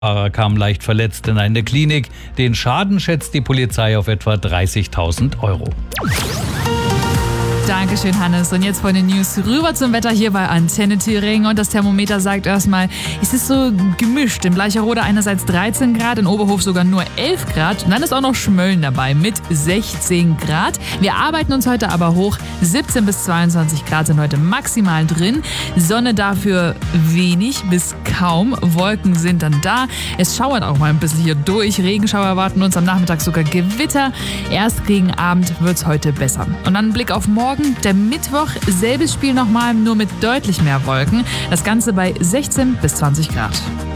Der Fahrer kam leicht verletzt in eine Klinik. Den Schaden schätzt die Polizei auf etwa 30.000 €. Dankeschön, Hannes. Und jetzt von den News rüber zum Wetter hier bei Antenne Thüringen. Und das Thermometer sagt erstmal, es ist so gemischt. In Bleicherode einerseits 13 Grad, in Oberhof sogar nur 11 Grad. Und dann ist auch noch Schmölln dabei mit 16 Grad. Wir arbeiten uns heute aber hoch. 17 bis 22 Grad sind heute maximal drin. Sonne dafür wenig bis kaum. Wolken sind dann da. Es schauert auch mal ein bisschen hier durch. Regenschauer erwarten uns am Nachmittag sogar Gewitter. Erst gegen Abend wird es heute besser. Und dann ein Blick auf morgen. Der Mittwoch, selbes Spiel nochmal, nur mit deutlich mehr Wolken. Das Ganze bei 16 bis 20 Grad.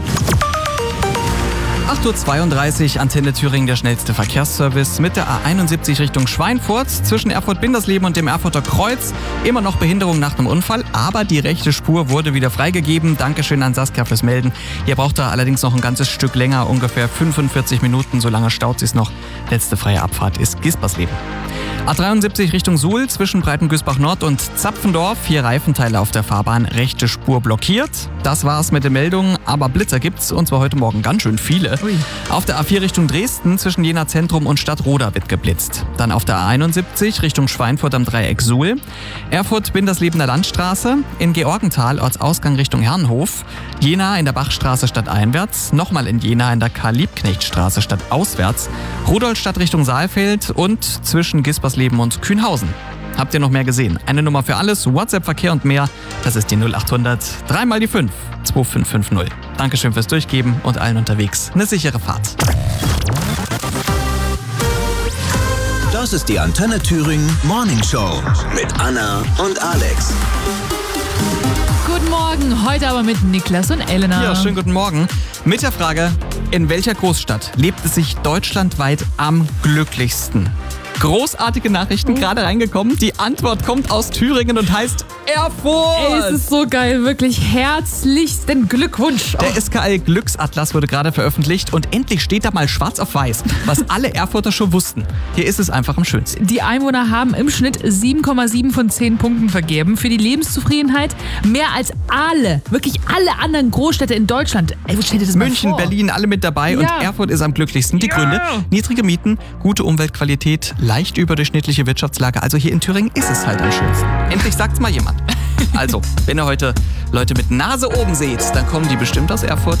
8:32 Uhr, Antenne Thüringen, der schnellste Verkehrsservice mit der A71 Richtung Schweinfurt. Zwischen Erfurt-Bindersleben und dem Erfurter Kreuz immer noch Behinderung nach einem Unfall, aber die rechte Spur wurde wieder freigegeben. Dankeschön an Saskia fürs Melden. Ihr braucht da allerdings noch ein ganzes Stück länger, ungefähr 45 Minuten, so lange staut es noch. Letzte freie Abfahrt ist Gispersleben. A73 Richtung Suhl, zwischen Breitengüßbach Nord und Zapfendorf. 4 Reifenteile auf der Fahrbahn, rechte Spur blockiert. Das war's mit den Meldungen, aber Blitzer gibt's, und zwar heute Morgen ganz schön viele. Ui. Auf der A4 Richtung Dresden, zwischen Jena Zentrum und Stadtroda wird geblitzt. Dann auf der A71 Richtung Schweinfurt am Dreieck Suhl. Erfurt-Binderslebener Landstraße. In Georgenthal, Ortsausgang Richtung Herrenhof. Jena in der Bachstraße stadteinwärts. Nochmal in Jena in der Karl-Liebknecht-Straße stadtauswärts. Rudolstadt Richtung Saalfeld und zwischen Gispersleben und Kühnhausen. Habt ihr noch mehr gesehen? Eine Nummer für alles, WhatsApp-Verkehr und mehr. Das ist die 0800 3 mal die 5 2550. Dankeschön fürs Durchgeben und allen unterwegs eine sichere Fahrt. Das ist die Antenne Thüringen Morning Show mit Anna und Alex. Guten Morgen, heute aber mit Niklas und Elena. Ja, schönen guten Morgen. Mit der Frage, in welcher Großstadt lebt es sich deutschlandweit am glücklichsten? Großartige Nachrichten gerade reingekommen. Die Antwort kommt aus Thüringen und heißt Erfurt. Ey, es ist so geil, wirklich herzlichsten Glückwunsch. Der SKL Glücksatlas wurde gerade veröffentlicht und endlich steht da mal schwarz auf weiß, was alle Erfurter schon wussten. Hier ist es einfach am schönsten. Die Einwohner haben im Schnitt 7,7 von 10 Punkten vergeben. Für die Lebenszufriedenheit mehr als alle, wirklich alle anderen Großstädte in Deutschland. Ey, stell dir das mal München, vor. Berlin, alle mit dabei, Ja. und Erfurt ist am glücklichsten. Die Gründe: niedrige Mieten, gute Umweltqualität, leicht überdurchschnittliche Wirtschaftslage. Also hier in Thüringen ist es halt am schönsten. Endlich sagt's mal jemand. Also, wenn ihr heute Leute mit Nase oben seht, dann kommen die bestimmt aus Erfurt.